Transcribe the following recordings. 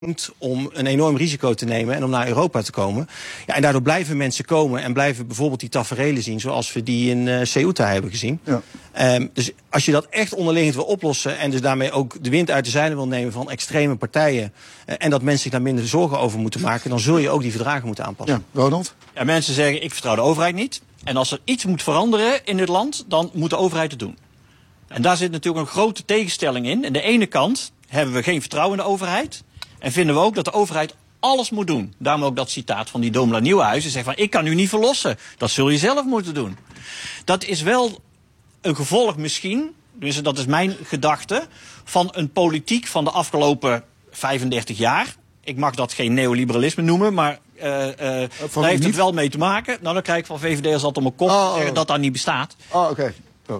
om een enorm risico te nemen en om naar Europa te komen. Ja, en daardoor blijven mensen komen en blijven bijvoorbeeld die taferelen zien zoals we die in Ceuta hebben gezien. Ja. Dus als je dat echt onderliggend wil oplossen en dus daarmee ook de wind uit de zeilen wil nemen van extreme partijen en dat mensen zich daar minder zorgen over moeten maken, dan zul je ook die verdragen moeten aanpassen. Ja, Ronald? Ja, mensen zeggen, ik vertrouw de overheid niet. En als er iets moet veranderen in dit land, dan moet de overheid het doen. En daar zit natuurlijk een grote tegenstelling in. Aan de ene kant hebben we geen vertrouwen in de overheid. En vinden we ook dat de overheid alles moet doen. Daarom ook dat citaat van die Domela Nieuwenhuizen. Zegt van, ik kan u niet verlossen. Dat zul je zelf moeten doen. Dat is wel een gevolg misschien, dus dat is mijn gedachte, van een politiek van de afgelopen 35 jaar. Ik mag dat geen neoliberalisme noemen, maar daar heeft het wel mee te maken. Nou, dan krijg ik van VVD als dat om mijn kop zeggen dat dat niet bestaat. Oké.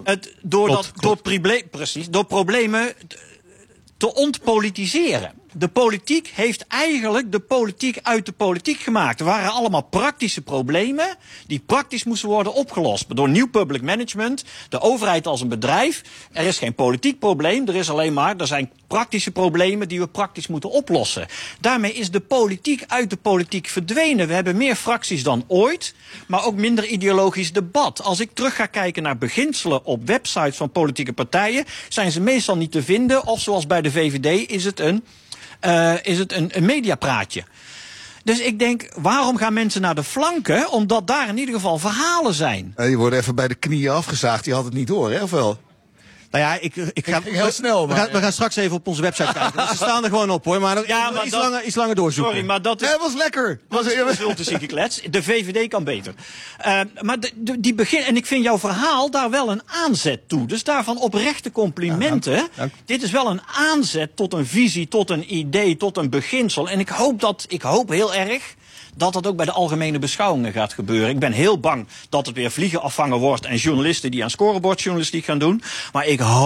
Door problemen te ontpolitiseren. De politiek heeft eigenlijk de politiek uit de politiek gemaakt. Er waren allemaal praktische problemen die praktisch moesten worden opgelost. Door nieuw public management, de overheid als een bedrijf. Er is geen politiek probleem, er zijn praktische problemen die we praktisch moeten oplossen. Daarmee is de politiek uit de politiek verdwenen. We hebben meer fracties dan ooit, maar ook minder ideologisch debat. Als ik terug ga kijken naar beginselen op websites van politieke partijen, zijn ze meestal niet te vinden. Of zoals bij de VVD is het een mediapraatje. Dus ik denk, waarom gaan mensen naar de flanken? Omdat daar in ieder geval verhalen zijn. Die worden even bij de knieën afgezaagd. Die had het niet door, hè? Of wel? Nou ja, ik ga heel snel. We gaan straks even op onze website kijken. Dus ze staan er gewoon op, hoor. Maar iets langer doorzoeken. Sorry, maar dat is... Ja, was lekker. Dat is veel te zieke klets. De VVD kan beter. Maar die begin... En ik vind jouw verhaal daar wel een aanzet toe. Dus daarvan oprechte complimenten. Ja, dank. Dit is wel een aanzet tot een visie, tot een idee, tot een beginsel. En ik hoop heel erg dat dat ook bij de algemene beschouwingen gaat gebeuren. Ik ben heel bang dat het weer vliegen afvangen wordt en journalisten die aan scorebordjournalistiek gaan doen. Maar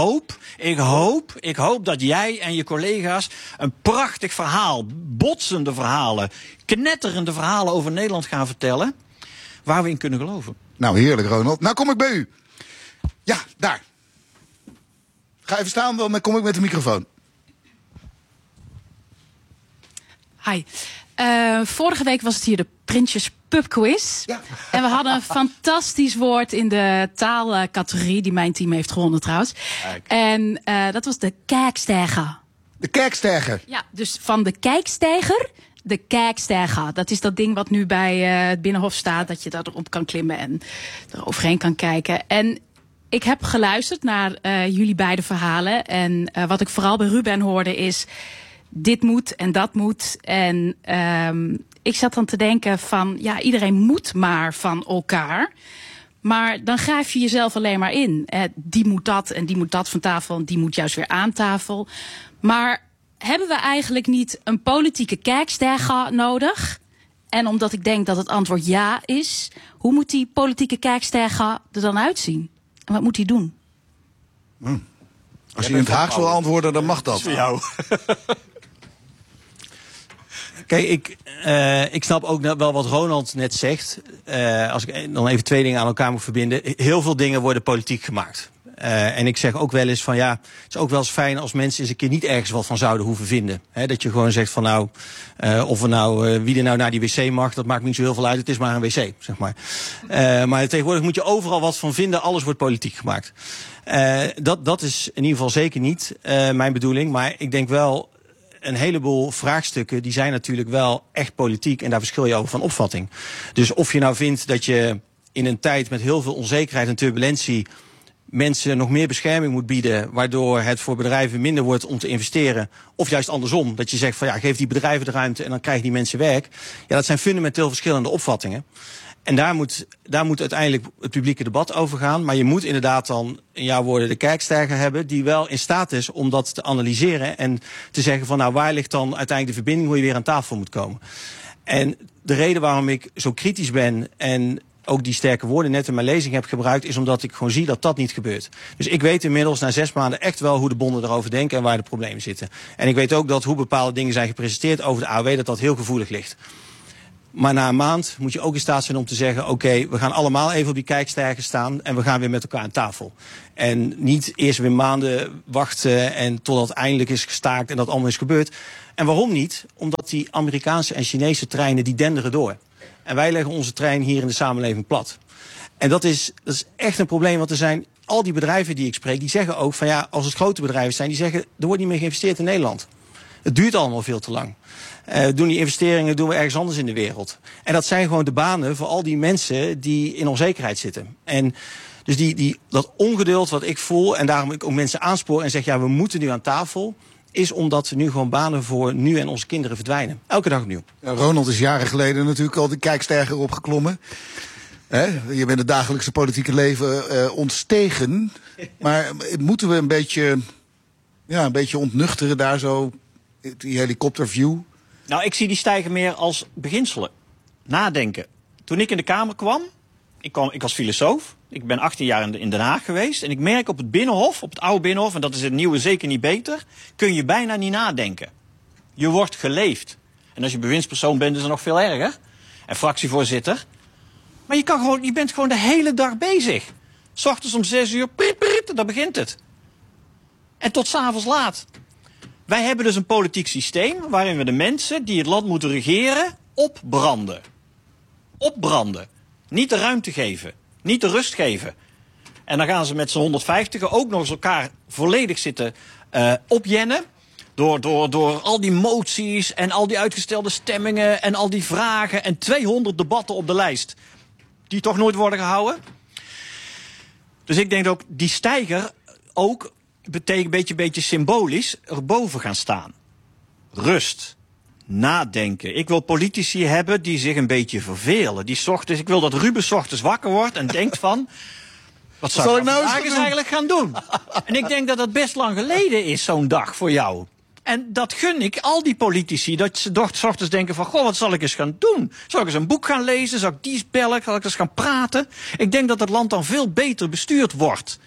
ik hoop dat jij en je collega's een prachtig verhaal, botsende verhalen, knetterende verhalen over Nederland gaan vertellen, waar we in kunnen geloven. Nou, heerlijk, Ronald. Nou kom ik bij u. Ja, daar. Ga even staan, dan kom ik met de microfoon. Hi. Vorige week was het hier de Prinsjes Pub Quiz. Ja. En we hadden een fantastisch woord in de taalcategorie, die mijn team heeft gewonnen trouwens. En dat was de kijkstijger. De kijkstijger? Ja, dus van de kijkstijger, de kijkstijger. Dat is dat ding wat nu bij het Binnenhof staat, dat je daarop kan klimmen en er overheen kan kijken. En ik heb geluisterd naar jullie beide verhalen. En wat ik vooral bij Ruben hoorde is, dit moet en dat moet. En ik zat dan te denken van, ja, iedereen moet maar van elkaar. Maar dan grijp je jezelf alleen maar in. Die moet dat en die moet dat van tafel en die moet juist weer aan tafel. Maar hebben we eigenlijk niet een politieke kijkstijger nodig? En omdat ik denk dat het antwoord ja is, hoe moet die politieke kijkstijger er dan uitzien? En wat moet hij doen? Als je in het Haags wil antwoorden, dan mag dat. Dat is voor jou. Kijk, ik snap ook wel wat Ronald net zegt. Als ik dan even twee dingen aan elkaar moet verbinden. Heel veel dingen worden politiek gemaakt. En ik zeg ook wel eens van, ja, het is ook wel eens fijn als mensen eens een keer niet ergens wat van zouden hoeven vinden. Dat je gewoon zegt van, nou, wie er nou naar die wc mag, dat maakt niet zo heel veel uit. Het is maar een wc, zeg maar. Maar tegenwoordig moet je overal wat van vinden. Alles wordt politiek gemaakt. Dat is in ieder geval zeker niet mijn bedoeling. Maar ik denk wel, een heleboel vraagstukken die zijn natuurlijk wel echt politiek. En daar verschil je over van opvatting. Dus of je nou vindt dat je in een tijd met heel veel onzekerheid en turbulentie mensen nog meer bescherming moet bieden, waardoor het voor bedrijven minder wordt om te investeren. Of juist andersom, dat je zegt van, ja, geef die bedrijven de ruimte en dan krijgen die mensen werk. Ja, dat zijn fundamenteel verschillende opvattingen. En daar moet uiteindelijk het publieke debat over gaan. Maar je moet inderdaad dan, in jouw woorden, de kijkstijger hebben die wel in staat is om dat te analyseren en te zeggen van, nou, waar ligt dan uiteindelijk de verbinding, hoe je weer aan tafel moet komen. En de reden waarom ik zo kritisch ben en ook die sterke woorden net in mijn lezing heb gebruikt, is omdat ik gewoon zie dat dat niet gebeurt. Dus ik weet inmiddels na 6 maanden echt wel hoe de bonden erover denken en waar de problemen zitten. En ik weet ook dat hoe bepaalde dingen zijn gepresenteerd over de AOW, dat heel gevoelig ligt. Maar na een maand moet je ook in staat zijn om te zeggen, oké, we gaan allemaal even op die kijkstijger staan en we gaan weer met elkaar aan tafel. En niet eerst weer maanden wachten en totdat het eindelijk is gestaakt en dat allemaal is gebeurd. En waarom niet? Omdat die Amerikaanse en Chinese treinen, die denderen door. En wij leggen onze trein hier in de samenleving plat. En dat is echt een probleem, want er zijn al die bedrijven die ik spreek, die zeggen ook van ja, als het grote bedrijven zijn, die zeggen, er wordt niet meer geïnvesteerd in Nederland. Het duurt allemaal veel te lang. Doen die investeringen doen we ergens anders in de wereld. En dat zijn gewoon de banen voor al die mensen die in onzekerheid zitten. En dus dat ongeduld wat ik voel, en daarom ik ook mensen aanspoor en zeg, ja, we moeten nu aan tafel, is omdat er nu gewoon banen voor nu en onze kinderen verdwijnen. Elke dag opnieuw. Ja, Ronald is jaren geleden natuurlijk al de kijkstijger opgeklommen. Je bent het dagelijkse politieke leven ontstegen. Maar moeten we een beetje ontnuchteren daar zo, die helikopterview? Nou, ik zie die stijger meer als beginselen. Nadenken. Toen ik in de Kamer kwam, ik was filosoof. Ik ben 18 jaar in Den Haag geweest. En ik merk op het Binnenhof, op het oude Binnenhof, en dat is het nieuwe zeker niet beter, kun je bijna niet nadenken. Je wordt geleefd. En als je bewindspersoon bent, is dat nog veel erger. En fractievoorzitter. Maar je bent gewoon de hele dag bezig. 's Ochtends om 6 uur, daar begint het. En tot 's avonds laat. Wij hebben dus een politiek systeem waarin we de mensen die het land moeten regeren opbranden. Opbranden. Niet de ruimte geven. Niet de rust geven. En dan gaan ze met z'n 150 ook nog eens elkaar volledig zitten opjennen. Door al die moties en al die uitgestelde stemmingen en al die vragen en 200 debatten op de lijst. Die toch nooit worden gehouden. Dus ik denk ook, die stijger ook betekent een beetje symbolisch erboven gaan staan. Rust. Nadenken. Ik wil politici hebben die zich een beetje vervelen. Ik wil dat Ruben 's ochtends wakker wordt en denkt van, wat zou ik nou eens eigenlijk gaan doen? En ik denk dat dat best lang geleden is, zo'n dag voor jou. En dat gun ik al die politici, dat ze toch 's ochtends denken van, goh, wat zal ik eens gaan doen? Zal ik eens een boek gaan lezen? Zal ik die eens bellen? Zal ik eens gaan praten? Ik denk dat het land dan veel beter bestuurd wordt.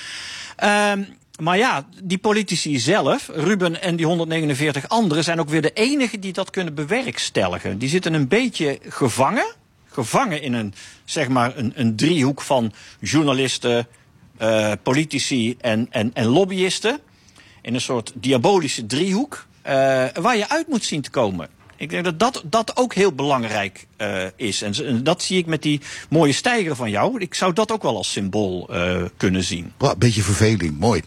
Maar ja, die politici zelf, Ruben en die 149 anderen, zijn ook weer de enigen die dat kunnen bewerkstelligen. Die zitten een beetje gevangen in een driehoek van journalisten, politici en lobbyisten. In een soort diabolische driehoek, waar je uit moet zien te komen. Ik denk dat ook heel belangrijk is. En dat zie ik met die mooie stijger van jou. Ik zou dat ook wel als symbool kunnen zien. Een beetje verveling, mooi.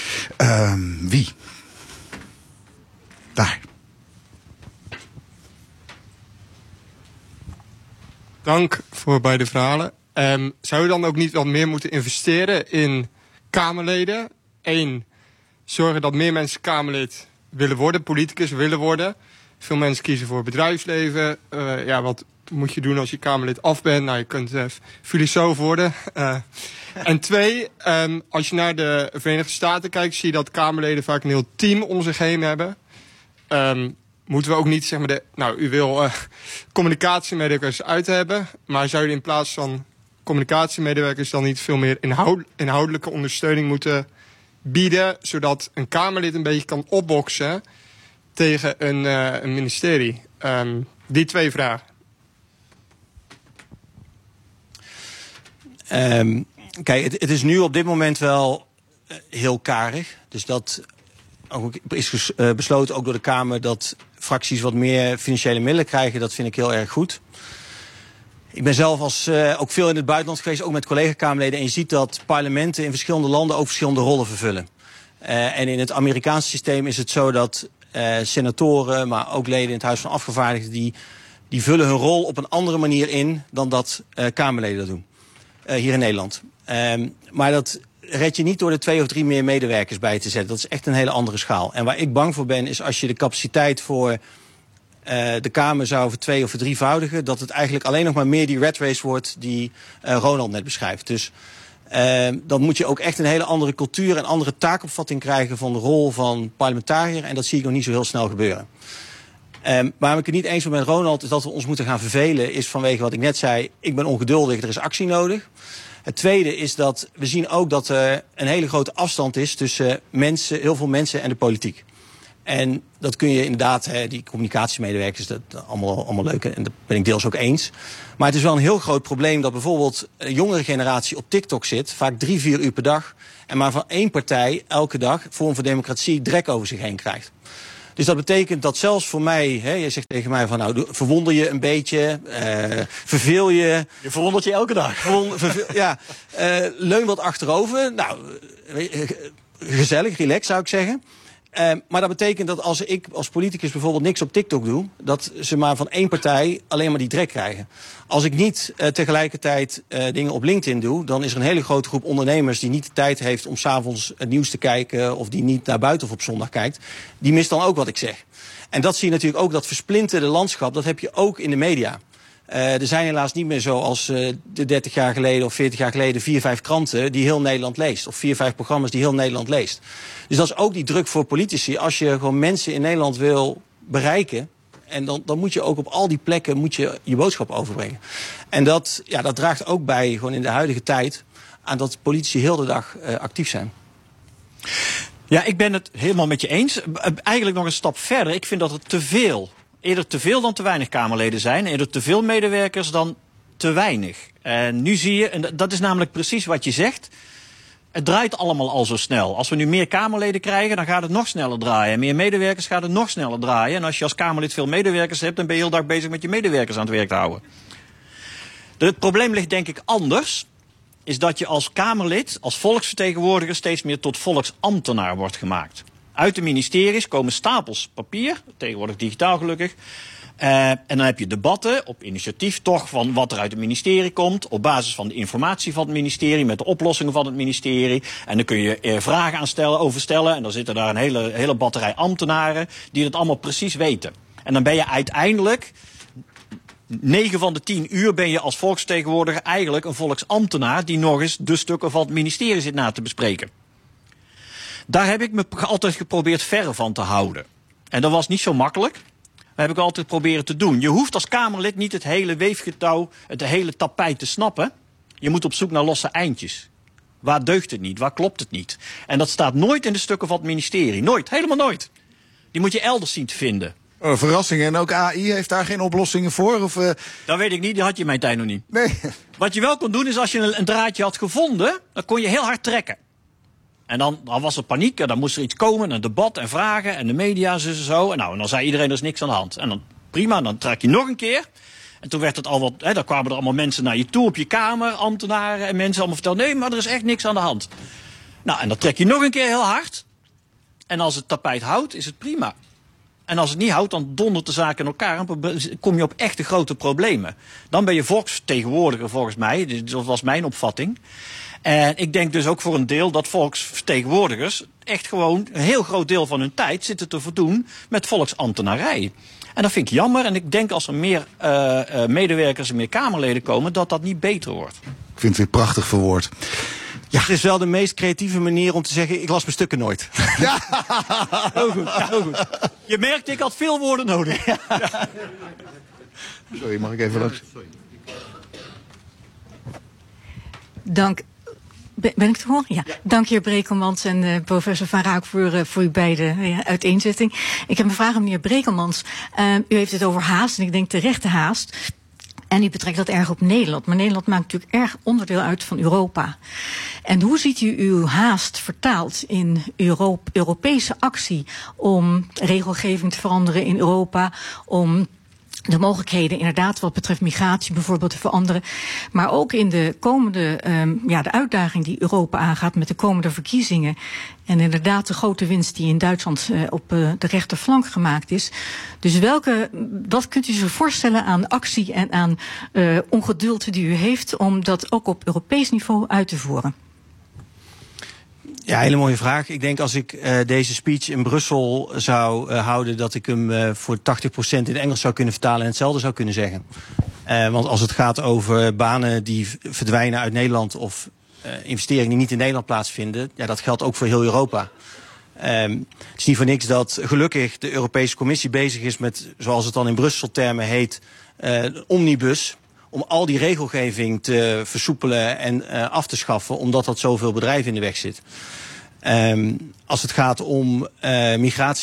Wie? Daar. Dank voor beide verhalen. Zou je dan ook niet wat meer moeten investeren in Kamerleden? 1, zorgen dat meer mensen Kamerlid willen worden, politicus willen worden. Veel mensen kiezen voor bedrijfsleven. Wat moet je doen als je Kamerlid af bent? Nou, je kunt filosoof worden. En 2, als je naar de Verenigde Staten kijkt, zie je dat Kamerleden vaak een heel team om zich heen hebben. Moeten we ook niet, u wil communicatiemedewerkers uit hebben, maar zou je in plaats van communicatiemedewerkers dan niet veel meer inhoudelijke ondersteuning moeten bieden, zodat een Kamerlid een beetje kan opboksen tegen een ministerie? Die 2 vragen. Kijk, het is nu op dit moment wel heel karig. Dus dat is besloten ook door de Kamer dat fracties wat meer financiële middelen krijgen. Dat vind ik heel erg goed. Ik ben zelf ook veel in het buitenland geweest, ook met collega-Kamerleden. En je ziet dat parlementen in verschillende landen ook verschillende rollen vervullen. En in het Amerikaanse systeem is het zo dat senatoren, maar ook leden in het Huis van Afgevaardigden, die vullen hun rol op een andere manier in dan dat Kamerleden dat doen. Hier in Nederland. Maar dat red je niet door er 2 of 3 meer medewerkers bij te zetten. Dat is echt een hele andere schaal. En waar ik bang voor ben, is als je de capaciteit voor de Kamer zou ver 2- of verdrievoudigen, dat het eigenlijk alleen nog maar meer die rat race wordt die Ronald net beschrijft. Dus dan moet je ook echt een hele andere cultuur en andere taakopvatting krijgen van de rol van parlementariër. En dat zie ik nog niet zo heel snel gebeuren. Waarom ik het niet eens ben met Ronald is dat we ons moeten gaan vervelen, is vanwege wat ik net zei. Ik ben ongeduldig, er is actie nodig. Het tweede is dat we zien ook dat er een hele grote afstand is tussen heel veel mensen en de politiek. En dat kun je inderdaad, die communicatiemedewerkers, dat allemaal leuk. En dat ben ik deels ook eens. Maar het is wel een heel groot probleem dat bijvoorbeeld een jongere generatie op TikTok zit. Vaak 3-4 uur per dag. En maar van één partij elke dag, Forum voor Democratie, drek over zich heen krijgt. Dus dat betekent dat zelfs voor mij, je zegt tegen mij van nou, verwonder je een beetje, verveel je. Je verwondert je elke dag. Leun wat achterover. Nou, gezellig, relax zou ik zeggen. Maar dat betekent dat als ik als politicus bijvoorbeeld niks op TikTok doe, dat ze maar van één partij alleen maar die drek krijgen. Als ik niet tegelijkertijd dingen op LinkedIn doe, dan is er een hele grote groep ondernemers die niet de tijd heeft om 's avonds het nieuws te kijken of die niet naar buiten of op zondag kijkt. Die mist dan ook wat ik zeg. En dat zie je natuurlijk ook, dat versplinterde landschap, dat heb je ook in de media. Er zijn helaas niet meer zoals de 30 jaar geleden of 40 jaar geleden 4-5 kranten die heel Nederland leest. Of 4-5 programma's die heel Nederland leest. Dus dat is ook die druk voor politici. Als je gewoon mensen in Nederland wil bereiken, en dan moet je ook op al die plekken moet je boodschap overbrengen. En dat draagt ook bij, gewoon in de huidige tijd, aan dat politici heel de dag actief zijn. Ja, ik ben het helemaal met je eens. Eigenlijk nog een stap verder. Ik vind dat het eerder te veel dan te weinig Kamerleden zijn. Eerder te veel medewerkers dan te weinig. En nu zie je, en dat is namelijk precies wat je zegt, het draait allemaal al zo snel. Als we nu meer Kamerleden krijgen, dan gaat het nog sneller draaien. Meer medewerkers gaat het nog sneller draaien. En als je als Kamerlid veel medewerkers hebt, dan ben je heel dag bezig met je medewerkers aan het werk te houden. Het probleem ligt denk ik anders. Is dat je als Kamerlid, als volksvertegenwoordiger, steeds meer tot volksambtenaar wordt gemaakt. Uit de ministeries komen stapels papier, tegenwoordig digitaal gelukkig. En dan heb je debatten op initiatief toch van wat er uit het ministerie komt. Op basis van de informatie van het ministerie, met de oplossingen van het ministerie. En dan kun je vragen over stellen. En dan zitten daar een hele batterij ambtenaren die dat allemaal precies weten. En dan ben je uiteindelijk, 9 van de 10 uur ben je als volksvertegenwoordiger eigenlijk een volksambtenaar die nog eens de stukken van het ministerie zit na te bespreken. Daar heb ik me altijd geprobeerd verre van te houden. En dat was niet zo makkelijk. Dat heb ik altijd proberen te doen. Je hoeft als Kamerlid niet het hele weefgetouw, het hele tapijt te snappen. Je moet op zoek naar losse eindjes. Waar deugt het niet? Waar klopt het niet? En dat staat nooit in de stukken van het ministerie. Nooit. Helemaal nooit. Die moet je elders zien te vinden. Oh, verrassing. En ook AI heeft daar geen oplossingen voor? Of, Dat weet ik niet. Die had je in mijn tijd nog niet. Nee. Wat je wel kon doen is als je een draadje had gevonden, dan kon je heel hard trekken. En dan was er paniek en dan moest er iets komen, een debat en vragen en de media zo. En dan zei iedereen er is niks aan de hand. En dan prima, dan trek je nog een keer. En toen werd het al wat, dan kwamen er allemaal mensen naar je toe op je kamer, ambtenaren en mensen allemaal vertellen, nee, maar er is echt niks aan de hand. Nou, en dan trek je nog een keer heel hard. En als het tapijt houdt, is het prima. En als het niet houdt, dan dondert de zaak in elkaar en kom je op echte grote problemen. Dan ben je volksvertegenwoordiger volgens mij, dat was mijn opvatting. En ik denk dus ook voor een deel dat volksvertegenwoordigers echt gewoon een heel groot deel van hun tijd zitten te verdoen met volksambtenarij. En dat vind ik jammer. En ik denk als er meer medewerkers en meer Kamerleden komen, dat dat niet beter wordt. Ik vind het weer prachtig verwoord. Ja, het is wel de meest creatieve manier om te zeggen, ik las mijn stukken nooit. Ja. Heel goed, heel goed. Je merkt, ik had veel woorden nodig. Ja. Sorry, mag ik even langs? Dank. Ben ik te horen? Ja. Dank heer Brekelmans en professor Van Raak voor uw beide uiteenzetting. Ik heb een vraag aan meneer Brekelmans. U heeft het over haast en ik denk terechte haast. En u betrekt dat erg op Nederland. Maar Nederland maakt natuurlijk erg onderdeel uit van Europa. En hoe ziet u uw haast vertaald in Europese actie om regelgeving te veranderen in Europa, om de mogelijkheden inderdaad wat betreft migratie bijvoorbeeld te veranderen. Maar ook in de komende, de uitdaging die Europa aangaat met de komende verkiezingen. En inderdaad de grote winst die in Duitsland op de rechterflank gemaakt is. Dus wat kunt u zich voorstellen aan actie en aan ongeduld die u heeft om dat ook op Europees niveau uit te voeren? Ja, hele mooie vraag. Ik denk als ik deze speech in Brussel zou houden, dat ik hem voor 80% in het Engels zou kunnen vertalen en hetzelfde zou kunnen zeggen. Want als het gaat over banen die verdwijnen uit Nederland of investeringen die niet in Nederland plaatsvinden, ja, dat geldt ook voor heel Europa. Het is niet voor niks dat gelukkig de Europese Commissie bezig is met, zoals het dan in Brussel-termen heet, omnibus. Om al die regelgeving te versoepelen en af te schaffen, omdat dat zoveel bedrijven in de weg zit. Als het gaat om migratie,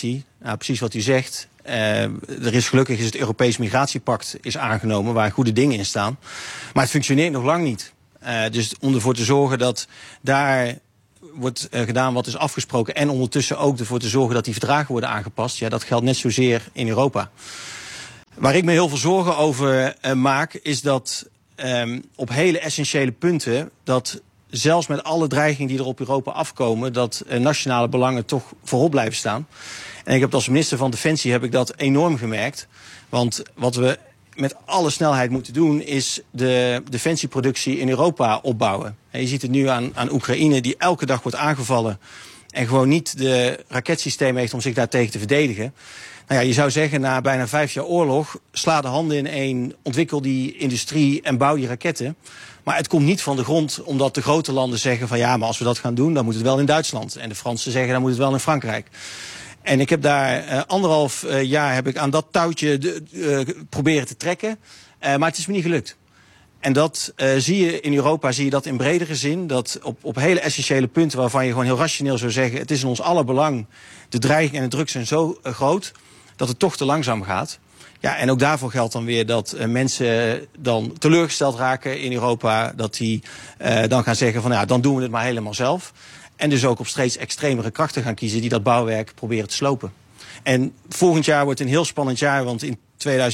Nou, precies wat u zegt. Gelukkig is het Europees Migratiepact is aangenomen, waar goede dingen in staan. Maar het functioneert nog lang niet. Dus om ervoor te zorgen dat daar wordt gedaan wat is afgesproken, en ondertussen ook ervoor te zorgen dat die verdragen worden aangepast, ja, dat geldt net zozeer in Europa. Waar ik me heel veel zorgen over maak, is dat op hele essentiële punten, dat zelfs met alle dreigingen die er op Europa afkomen, dat nationale belangen toch voorop blijven staan. En ik heb als minister van Defensie heb ik dat enorm gemerkt. Want wat we met alle snelheid moeten doen, is de defensieproductie in Europa opbouwen. En je ziet het nu aan Oekraïne, die elke dag wordt aangevallen en gewoon niet de raketsysteem heeft om zich daartegen te verdedigen. Nou ja, je zou zeggen, na bijna 5 jaar oorlog, sla de handen in één, ontwikkel die industrie en bouw die raketten. Maar het komt niet van de grond, omdat de grote landen zeggen van ja, maar als we dat gaan doen, dan moet het wel in Duitsland. En de Fransen zeggen, dan moet het wel in Frankrijk. En ik heb daar 1,5 jaar heb ik aan dat touwtje proberen te trekken. Maar het is me niet gelukt. En dat zie je in Europa, zie je dat in bredere zin. Dat op hele essentiële punten waarvan je gewoon heel rationeel zou zeggen, het is in ons aller belang, de dreiging en de druk zijn zo groot, dat het toch te langzaam gaat. Ja, en ook daarvoor geldt dan weer dat mensen dan teleurgesteld raken in Europa. Dat die dan gaan zeggen van ja, dan doen we het maar helemaal zelf. En dus ook op steeds extremere krachten gaan kiezen die dat bouwwerk proberen te slopen. En volgend jaar wordt een heel spannend jaar, want in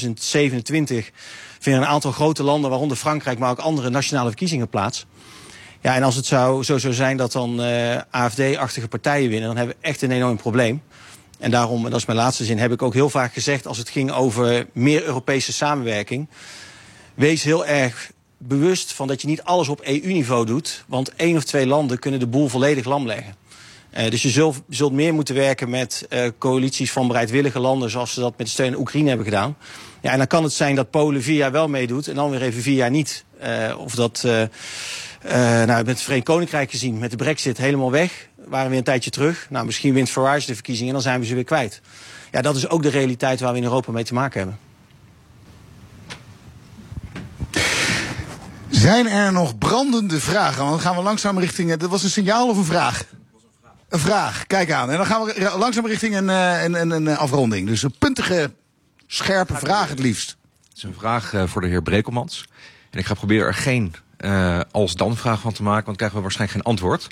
2027 vinden een aantal grote landen, waaronder Frankrijk, maar ook andere nationale verkiezingen plaats. Ja, en als het zo zou zijn dat dan AfD-achtige partijen winnen, dan hebben we echt een enorm probleem. En daarom, en dat is mijn laatste zin, heb ik ook heel vaak gezegd, als het ging over meer Europese samenwerking, wees heel erg bewust van dat je niet alles op EU-niveau doet, want 1 of 2 landen kunnen de boel volledig lam leggen. Dus je zult meer moeten werken met coalities van bereidwillige landen, zoals ze dat met de steun aan Oekraïne hebben gedaan. Ja, en dan kan het zijn dat Polen 4 jaar wel meedoet en dan weer even 4 jaar niet. Of dat met het Verenigd Koninkrijk gezien, met de Brexit helemaal weg, waren we weer een tijdje terug. Nou, misschien wint Farage de verkiezingen en dan zijn we ze weer kwijt. Ja, dat is ook de realiteit waar we in Europa mee te maken hebben. Zijn er nog brandende vragen? Want dan gaan we langzaam richting... Dat was een signaal of een vraag? Een vraag, kijk aan. En dan gaan we langzaam richting een afronding. Dus een puntige, scherpe vraag het liefst. Het is een vraag voor de heer Brekelmans. En ik ga proberen er geen als-dan-vraag van te maken, want dan krijgen we waarschijnlijk geen antwoord.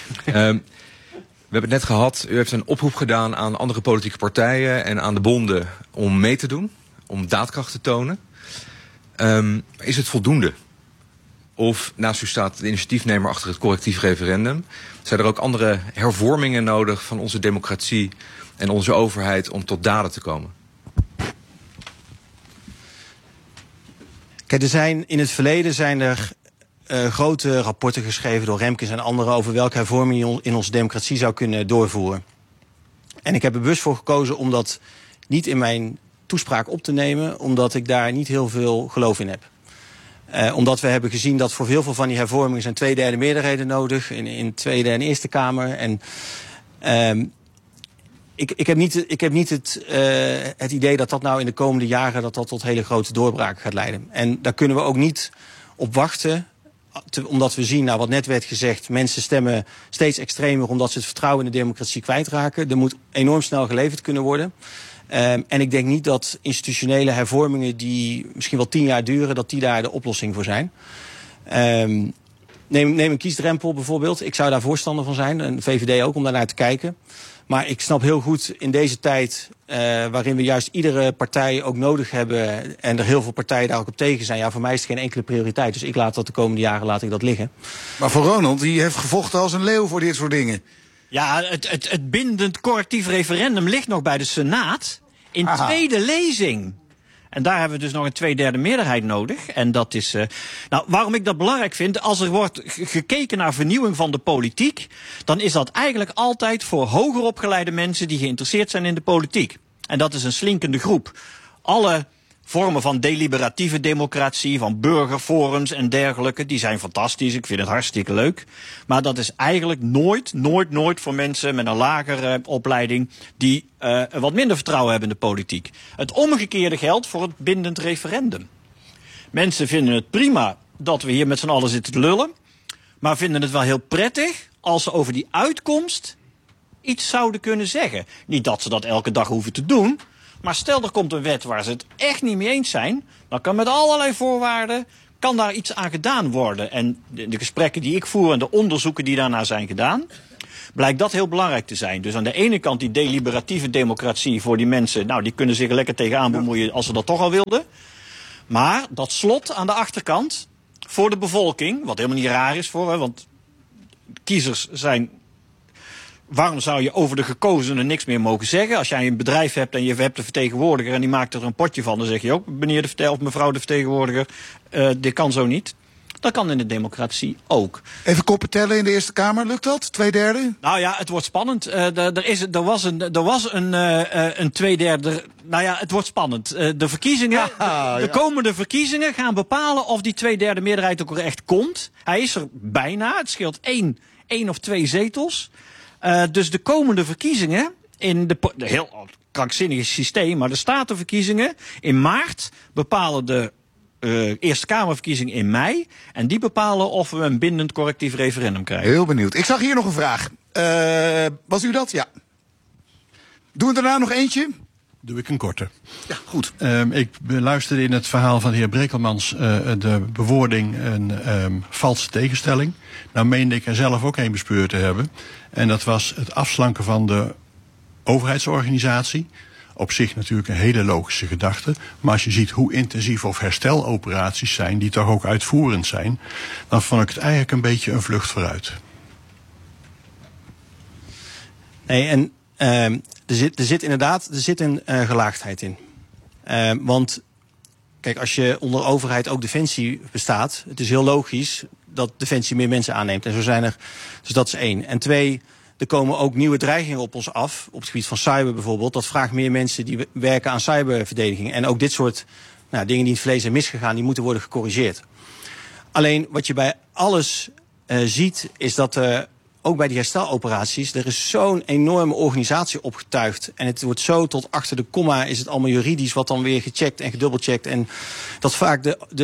We hebben het net gehad, u heeft een oproep gedaan aan andere politieke partijen en aan de bonden om mee te doen, om daadkracht te tonen. Is het voldoende? Of naast u staat de initiatiefnemer achter het correctief referendum. Zijn er ook andere hervormingen nodig van onze democratie en onze overheid om tot daden te komen? Kijk, in het verleden zijn er grote rapporten geschreven door Remkes en anderen over welke hervorming je in onze democratie zou kunnen doorvoeren. En ik heb er bewust voor gekozen om dat niet in mijn toespraak op te nemen, omdat ik daar niet heel veel geloof in heb. Omdat we hebben gezien dat voor heel veel van die hervormingen zijn 2/3 meerderheden nodig in Tweede en Eerste Kamer. En ik heb niet het idee dat dat nou in de komende jaren dat tot hele grote doorbraken gaat leiden. En daar kunnen we ook niet op wachten. Omdat we zien, nou wat net werd gezegd, mensen stemmen steeds extremer omdat ze het vertrouwen in de democratie kwijtraken. Er moet enorm snel geleverd kunnen worden. En ik denk niet dat institutionele hervormingen die misschien wel 10 jaar duren, dat die daar de oplossing voor zijn. Neem een kiesdrempel bijvoorbeeld. Ik zou daar voorstander van zijn, en de VVD ook, om daarnaar te kijken. Maar ik snap heel goed in deze tijd, waarin we juist iedere partij ook nodig hebben en er heel veel partijen daar ook op tegen zijn. Ja, voor mij is het geen enkele prioriteit. Dus ik laat dat de komende jaren liggen. Maar voor Ronald, die heeft gevochten als een leeuw voor dit soort dingen. Ja, het bindend correctief referendum ligt nog bij de Senaat in tweede lezing. En daar hebben we dus nog een 2/3 meerderheid nodig. En dat is. Waarom ik dat belangrijk vind, als er wordt gekeken naar vernieuwing van de politiek, dan is dat eigenlijk altijd voor hoger opgeleide mensen die geïnteresseerd zijn in de politiek. En dat is een slinkende groep. Alle vormen van deliberatieve democratie, van burgerforums en dergelijke, die zijn fantastisch. Ik vind het hartstikke leuk. Maar dat is eigenlijk nooit voor mensen met een lagere opleiding die wat minder vertrouwen hebben in de politiek. Het omgekeerde geldt voor het bindend referendum. Mensen vinden het prima dat we hier met z'n allen zitten te lullen, maar vinden het wel heel prettig als ze over die uitkomst iets zouden kunnen zeggen. Niet dat ze dat elke dag hoeven te doen. Maar stel er komt een wet waar ze het echt niet mee eens zijn. Dan kan met allerlei voorwaarden kan daar iets aan gedaan worden. En de gesprekken die ik voer en de onderzoeken die daarna zijn gedaan, blijkt dat heel belangrijk te zijn. Dus aan de ene kant die deliberatieve democratie voor die mensen. Nou, die kunnen zich lekker tegenaan bemoeien als ze dat toch al wilden. Maar dat slot aan de achterkant voor de bevolking, wat helemaal niet raar is voor, want kiezers zijn. Waarom zou je over de gekozenen niks meer mogen zeggen? Als jij een bedrijf hebt en je hebt een vertegenwoordiger en die maakt er een potje van, dan zeg je ook, meneer of mevrouw de vertegenwoordiger, dit kan zo niet. Dat kan in de democratie ook. Even koppen tellen in de Eerste Kamer, lukt dat? 2/3? Nou ja, het wordt spannend. Er was een 2/3. Nou ja, het wordt spannend. De verkiezingen, de komende verkiezingen gaan bepalen of die 2/3 meerderheid ook echt komt. Hij is er bijna. Het scheelt 1 of 2 zetels. Dus de komende verkiezingen in de heel krankzinnige systeem, maar de statenverkiezingen in maart bepalen de Eerste Kamerverkiezingen in mei. En die bepalen of we een bindend correctief referendum krijgen. Heel benieuwd. Ik zag hier nog een vraag. Was u dat? Ja. Doen we daarna nog eentje? Doe ik een korte. Ja, goed. Ik beluisterde in het verhaal van de heer Brekelmans de bewoording een valse tegenstelling. Nou meende ik er zelf ook een bespeurd te hebben. En dat was het afslanken van de overheidsorganisatie. Op zich natuurlijk een hele logische gedachte. Maar als je ziet hoe intensief of hersteloperaties zijn, die toch ook uitvoerend zijn, dan vond ik het eigenlijk een beetje een vlucht vooruit. Nee, en er zit een gelaagdheid in. Want kijk, als je onder overheid ook Defensie bestaat, het is heel logisch dat Defensie meer mensen aanneemt. En zo zijn er, dus dat is 1. En 2, er komen ook nieuwe dreigingen op ons af. Op het gebied van cyber bijvoorbeeld. Dat vraagt meer mensen die werken aan cyberverdediging. En ook dit soort dingen die in het verleden zijn misgegaan, die moeten worden gecorrigeerd. Alleen wat je bij alles ziet, is dat ook bij die hersteloperaties, er is zo'n enorme organisatie opgetuigd. En het wordt zo tot achter de komma, is het allemaal juridisch, wat dan weer gecheckt en gedubbelcheckt. En dat vaak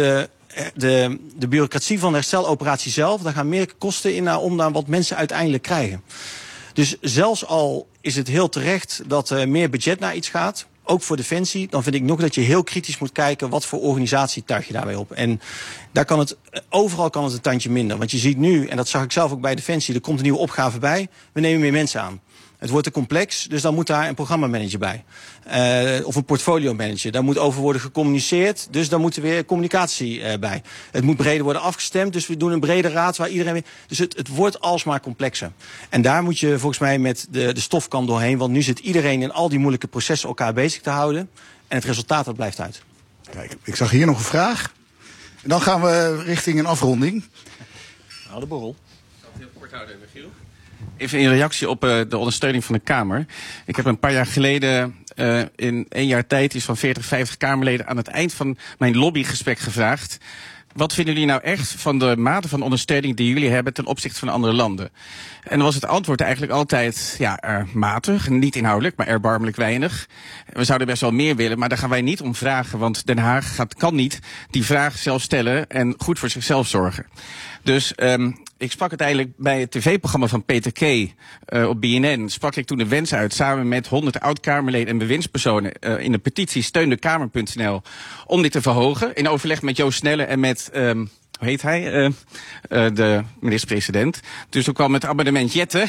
de bureaucratie van de hersteloperatie zelf, daar gaan meer kosten in om dan wat mensen uiteindelijk krijgen. Dus zelfs al is het heel terecht dat er meer budget naar iets gaat, ook voor Defensie, dan vind ik nog dat je heel kritisch moet kijken wat voor organisatie tuig je daarbij op. En daar overal kan het een tandje minder. Want je ziet nu, en dat zag ik zelf ook bij Defensie, er komt een nieuwe opgave bij, we nemen meer mensen aan. Het wordt te complex, dus dan moet daar een programmamanager bij. Of een portfolio manager. Daar moet over worden gecommuniceerd, dus daar moet er weer communicatie bij. Het moet breder worden afgestemd, dus we doen een brede raad waar iedereen. Dus het wordt alsmaar complexer. En daar moet je volgens mij met de stofkam doorheen, want nu zit iedereen in al die moeilijke processen elkaar bezig te houden. En het resultaat dat blijft uit. Kijk, ik zag hier nog een vraag. En dan gaan we richting een afronding. Nou, de borrel. Ik zal het heel kort houden, Michiel. Even in reactie op de ondersteuning van de Kamer. Ik heb een paar jaar geleden in 1 jaar tijd iets van 40, 50 Kamerleden aan het eind van mijn lobbygesprek gevraagd: wat vinden jullie nou echt van de mate van ondersteuning die jullie hebben ten opzichte van andere landen? En dan was het antwoord eigenlijk altijd matig, niet inhoudelijk, maar erbarmelijk weinig. We zouden best wel meer willen, maar daar gaan wij niet om vragen, want Den Haag kan niet die vraag zelf stellen en goed voor zichzelf zorgen. Dus ik sprak uiteindelijk bij het tv-programma van Peter K. Op BNN. Sprak ik toen de wens uit samen met 100 oud-Kamerleden en bewindspersonen in de petitie steundekamer.nl om dit te verhogen. In overleg met Joost Snelle en met, hoe heet hij? De minister-president. Dus toen kwam het amendement Jette.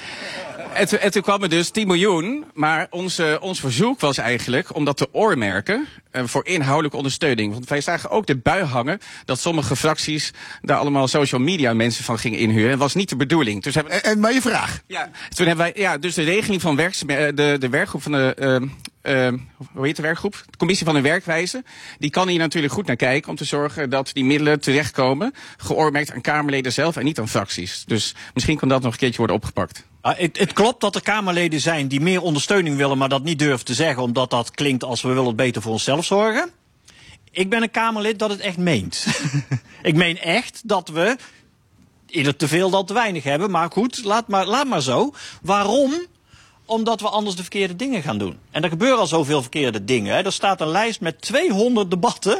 En toen kwam er dus 10 miljoen, maar ons verzoek was eigenlijk om dat te oormerken voor inhoudelijke ondersteuning. Want wij zagen ook de bui hangen dat sommige fracties daar allemaal social media mensen van gingen inhuren. Dat was niet de bedoeling. Dus maar je vraag? Ja, toen hebben wij, dus de regeling van de werkgroep van de hoe heet de werkgroep? De commissie van de werkwijze. Die kan hier natuurlijk goed naar kijken om te zorgen dat die middelen terechtkomen, geoormerkt aan Kamerleden zelf en niet aan fracties. Dus misschien kan dat nog een keertje worden opgepakt. Het klopt dat er Kamerleden zijn die meer ondersteuning willen, maar dat niet durven te zeggen, omdat dat klinkt als we willen het beter voor onszelf zorgen. Ik ben een Kamerlid dat het echt meent. Ik meen echt dat we eerder te veel dan te weinig hebben, maar goed, laat maar zo. Waarom? Omdat we anders de verkeerde dingen gaan doen. En er gebeuren al zoveel verkeerde dingen. Hè. Er staat een lijst met 200 debatten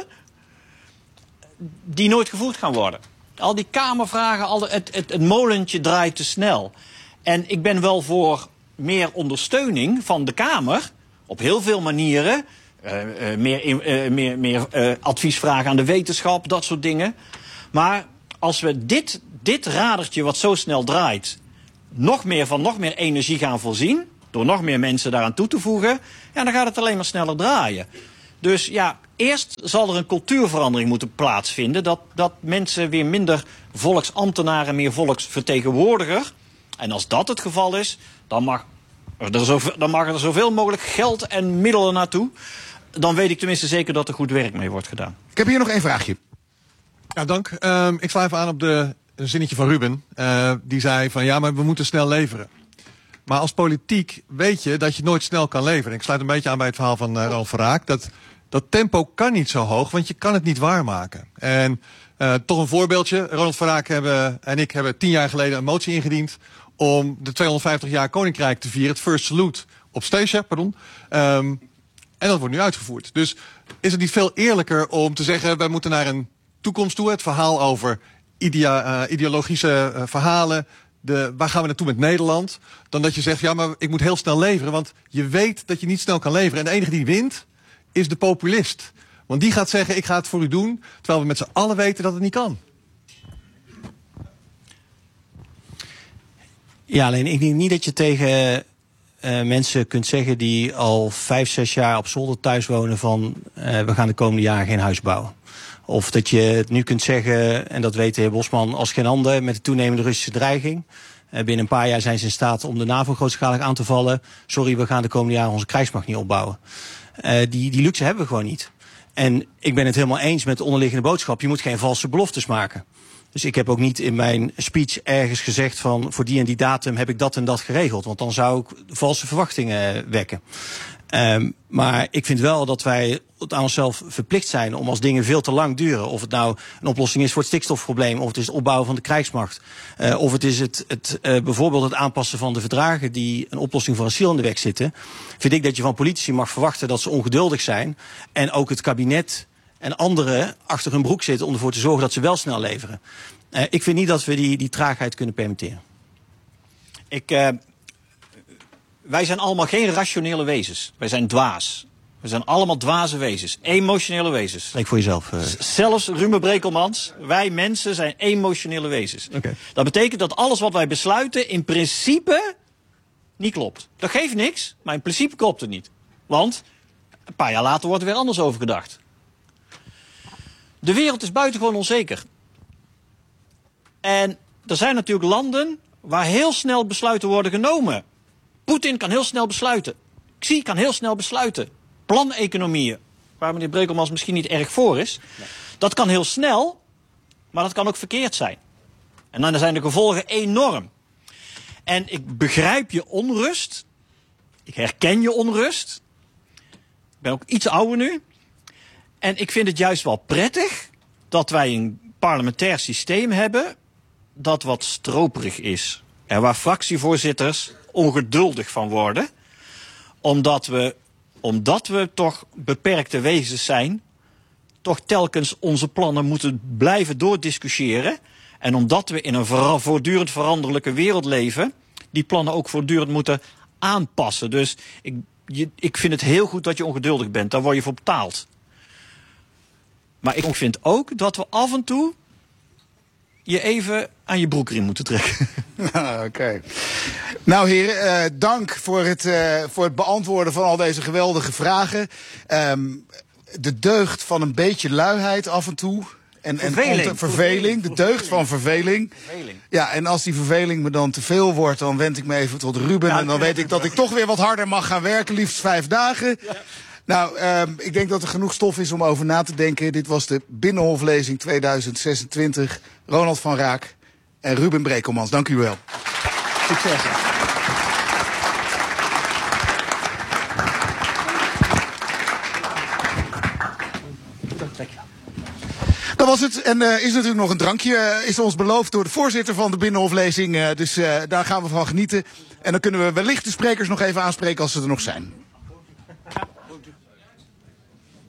die nooit gevoerd gaan worden. Al die Kamervragen, het molentje draait te snel. En ik ben wel voor meer ondersteuning van de Kamer. Op heel veel manieren. Meer advies vragen aan de wetenschap, dat soort dingen. Maar als we dit radertje wat zo snel draait, nog meer energie gaan voorzien, door nog meer mensen daaraan toe te voegen, ja, dan gaat het alleen maar sneller draaien. Dus ja, eerst zal er een cultuurverandering moeten plaatsvinden. Dat mensen weer minder volksambtenaren, meer volksvertegenwoordiger. En als dat het geval is, dan mag er zoveel mogelijk geld en middelen naartoe. Dan weet ik tenminste zeker dat er goed werk mee wordt gedaan. Ik heb hier nog één vraagje. Ja, dank. Ik sla even aan op een zinnetje van Ruben. Die zei van ja, maar we moeten snel leveren. Maar als politiek weet je dat je nooit snel kan leveren. Ik sluit een beetje aan bij het verhaal van Ronald van Raak. Dat tempo kan niet zo hoog, want je kan het niet waarmaken. En toch een voorbeeldje. Ronald van Raak en ik hebben 10 jaar geleden een motie ingediend om de 250 jaar Koninkrijk te vieren. Het First Salute op Steesja, pardon. En dat wordt nu uitgevoerd. Dus is het niet veel eerlijker om te zeggen, wij moeten naar een toekomst toe. Het verhaal over ideologische verhalen. Waar gaan we naartoe met Nederland? Dan dat je zegt, ja, maar ik moet heel snel leveren. Want je weet dat je niet snel kan leveren. En de enige die wint, is de populist. Want die gaat zeggen, ik ga het voor u doen. Terwijl we met z'n allen weten dat het niet kan. Ja, alleen ik denk niet dat je tegen mensen kunt zeggen die al 5, 6 jaar op zolder thuis wonen van we gaan de komende jaren geen huis bouwen. Of dat je het nu kunt zeggen, en dat weet de heer Bosman als geen ander, met de toenemende Russische dreiging. Binnen een paar jaar zijn ze in staat om de NAVO grootschalig aan te vallen. Sorry, we gaan de komende jaren onze krijgsmacht niet opbouwen. Die luxe hebben we gewoon niet. En ik ben het helemaal eens met de onderliggende boodschap. Je moet geen valse beloftes maken. Dus ik heb ook niet in mijn speech ergens gezegd van voor die en die datum heb ik dat en dat geregeld. Want dan zou ik valse verwachtingen wekken. Maar ik vind wel dat wij aan onszelf verplicht zijn om als dingen veel te lang duren. Of het nou een oplossing is voor het stikstofprobleem, of het is het opbouwen van de krijgsmacht. Of het is bijvoorbeeld het aanpassen van de verdragen die een oplossing voor asiel in de weg zitten. Vind ik dat je van politici mag verwachten dat ze ongeduldig zijn. En ook het kabinet en anderen achter hun broek zitten om ervoor te zorgen dat ze wel snel leveren. Ik vind niet dat we die traagheid kunnen permitteren. Wij zijn allemaal geen rationele wezens. Wij zijn dwaas. We zijn allemaal dwaze wezens. Emotionele wezens. Spreek voor jezelf. Zelfs Ruben Brekelmans. Wij mensen zijn emotionele wezens. Okay. Dat betekent dat alles wat wij besluiten in principe niet klopt. Dat geeft niks, maar in principe klopt het niet. Want een paar jaar later wordt er weer anders over gedacht. De wereld is buitengewoon onzeker. En er zijn natuurlijk landen waar heel snel besluiten worden genomen. Poetin kan heel snel besluiten. Xi kan heel snel besluiten. Planeconomieën, waar meneer Brekelmans misschien niet erg voor is. Nee. Dat kan heel snel, maar dat kan ook verkeerd zijn. En dan zijn de gevolgen enorm. En ik begrijp je onrust. Ik herken je onrust. Ik ben ook iets ouder nu. En ik vind het juist wel prettig dat wij een parlementair systeem hebben dat wat stroperig is. En waar fractievoorzitters ongeduldig van worden. Omdat we toch beperkte wezens zijn, toch telkens onze plannen moeten blijven doordiscussiëren. En omdat we in een voortdurend veranderlijke wereld leven, die plannen ook voortdurend moeten aanpassen. Dus ik vind het heel goed dat je ongeduldig bent, daar word je voor betaald. Maar ik vind ook dat we af en toe je even aan je broekriem moeten trekken. Oké. Nou heren, dank voor het beantwoorden van al deze geweldige vragen. De deugd van een beetje luiheid af en toe. Verveling. De deugd van verveling. Ja, en als die verveling me dan te veel wordt, dan wend ik me even tot Ruben. Ja, en dan weet ik dat ik toch weer wat harder mag gaan werken, liefst 5 dagen. Ja. Nou, ik denk dat er genoeg stof is om over na te denken. Dit was de Binnenhoflezing 2026. Ronald van Raak en Ruben Brekelmans. Dank u wel. Succes. Dat was het. En is natuurlijk nog een drankje. Is ons beloofd door de voorzitter van de Binnenhoflezing. Dus daar gaan we van genieten. En dan kunnen we wellicht de sprekers nog even aanspreken als ze er nog zijn.